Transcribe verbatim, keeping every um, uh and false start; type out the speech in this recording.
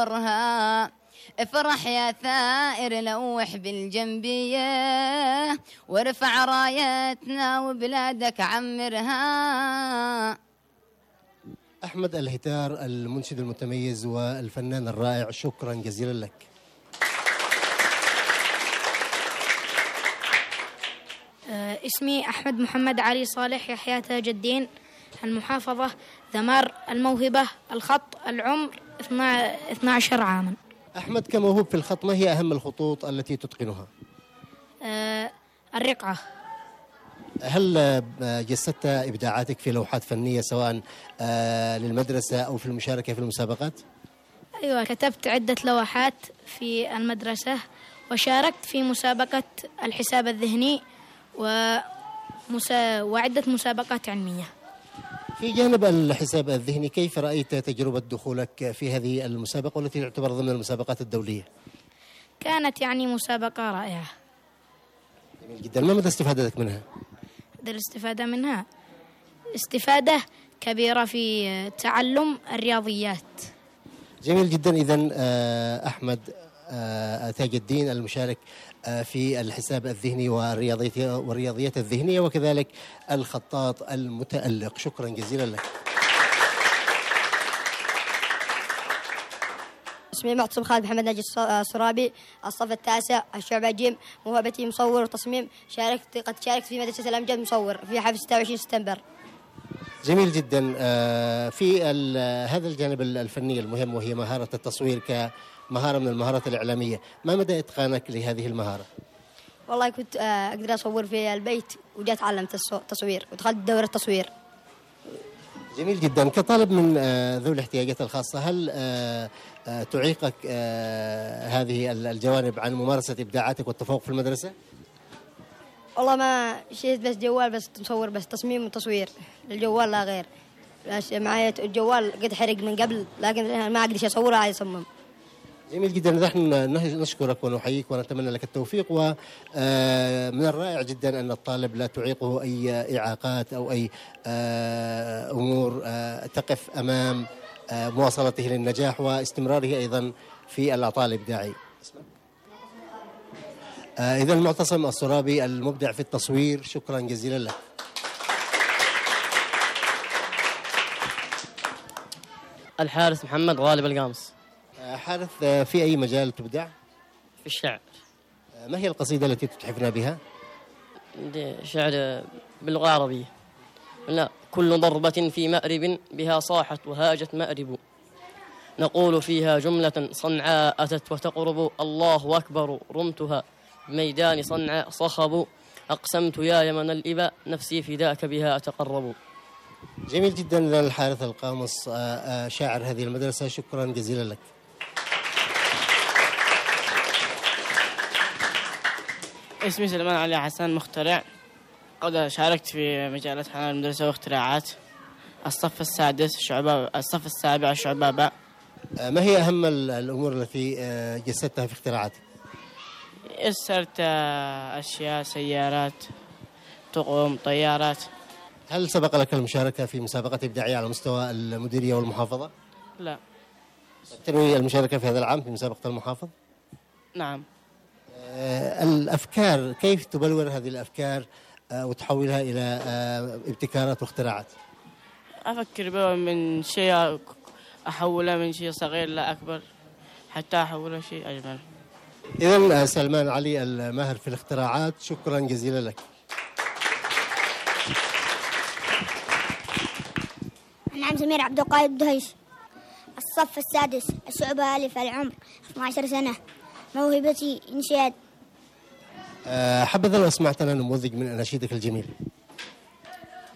ننشرها. افرح يا ثائر لوح بالجنبية، وارفع رايتنا وبلادك عمرها. أحمد الهتار المنشد المتميز والفنان الرائع، شكرا جزيلا لك. اسمي أحمد محمد علي صالح يحيى تاج الدين، المحافظة ذمار، الموهبة الخط، العمر اثني عشر عاما. أحمد كموهوب في الخط، ما هي أهم الخطوط التي تتقنها؟ أه الرقعة. هل جسدت إبداعاتك في لوحات فنية سواء للمدرسة أو في المشاركة في المسابقات؟ أيوة، كتبت عدة لوحات في المدرسة، وشاركت في مسابقة الحساب الذهني ومسا... وعدة مسابقات علمية. في جانب الحساب الذهني، كيف رأيت تجربة دخولك في هذه المسابقة والتي تعتبر ضمن المسابقات الدولية؟ كانت يعني مسابقة رائعة. جميل جدا. ما مدى استفادتك منها؟ الاستفادة منها استفادة كبيرة في تعلم الرياضيات. جميل جدا. إذن أحمد تاج الدين المشارك في الحساب الذهني والرياضيات الذهنية، وكذلك الخطاط المتألق، شكرا جزيلا لك. اسمي معتصم خالد محمد ناجي السرابي، الصف التاسع، الشعبة جيم، موهبتي مصور وتصميم. شاركت قد شاركت في مدرسة الأمجد مصور في حفل ستة وعشرين سبتمبر. جميل جدا. في هذا الجانب الفني المهم وهي مهارة التصوير كمهارة من المهارات الإعلامية، ما مدى إتقانك لهذه المهارة؟ والله كنت أقدر أصور في البيت، وجات تعلمت التصوير ودخلت دورة تصوير. جميل جدا. كطالب من ذوي الاحتياجات الخاصة، هل تعيقك هذه الجوانب عن ممارسة إبداعاتك والتفوق في المدرسة؟ والله ما شيء، بس جوال بس مصور، بس تصميم وتصوير للجوال لا غير. معايا الجوال قد حرق من قبل، لكن ما أقدر أصوره على يصمم. جميل جدا. نحن نشكرك ونحييك ونتمنى لك التوفيق. ومن الرائع جدا أن الطالب لا تعيقه أي إعاقات أو أي أمور تقف أمام مواصلته للنجاح واستمراره أيضا في العطاء الإبداعي. إذن معتصم السرابي المبدع في التصوير، شكرا جزيلا لك. الحارث محمد غالب القامص. حارث، في أي مجال تبدع؟ في الشعر. ما هي القصيدة التي تتحفنا بها؟ شعر باللغة العربية. لا، كل ضربة في مأرب بها صاحت وهاجت مأرب، نقول فيها جملة صنعاء أتت وتقرب، الله أكبر رمتها بميدان صنعاء صخب، أقسمت يا يمن الإباء نفسي فداك بها أتقرب. جميل جدا. الحارث القامص شاعر هذه المدرسة، شكرا جزيلا لك. اسمي سلمان علي حسن مخترع، قد شاركت في مجالات حنان المدرسة واختراعات. الصف السادس شعبة، الصف السابع شعبة باء. ما هي أهم الأمور التي جسدتها في اختراعاتك؟ يسرت أشياء، سيارات، طقم، طيارات. هل سبق لك المشاركة في مسابقة إبداعية على مستوى المديرية والمحافظة؟ لا. تنوي المشاركة في هذا العام في مسابقة المحافظ؟ نعم. الأفكار، كيف تبلور هذه الأفكار وتحولها إلى ابتكارات واختراعات؟ أفكر بها من شيء، أحولها من شيء صغير لأكبر حتى أحولها شيء أجمل. إذن سلمان علي الماهر في الاختراعات، شكرا جزيلا لك. نعم. سمير عبد القادر دهيس، الصف السادس، الشعبة ألف، العمر اثني عشر سنة، موهبتي إنشاد. حبذا لو أسمعتنا نموذج من أناشيدك الجميل.